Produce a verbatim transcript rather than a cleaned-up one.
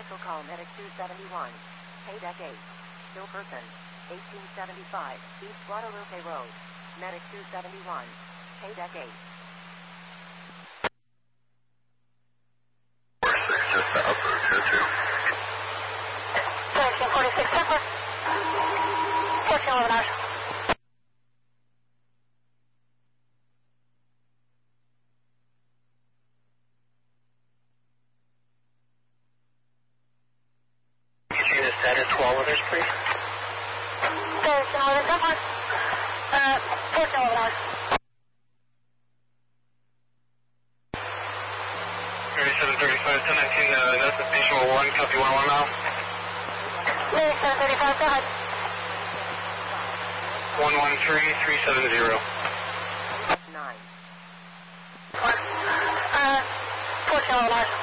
Special call Medic two seventy-one. Paydeck eight. Still person. eighteen seventy-five. East Guadalupe Road. Medic two seventy-one. Paydeck eight. Just the upper two. thirteen forty-six, Temper. fourteen eleven hours. Status to all others, please. thirteen eleven, Temper. Uh, fourteen eleven hours. thirty-seven thirty-five, ten nineteen, uh, that's the station one, copy one one now. thirty-seven thirty-five, go ahead. one one three three seven zero. nine. Uh, fourteen eleven hours.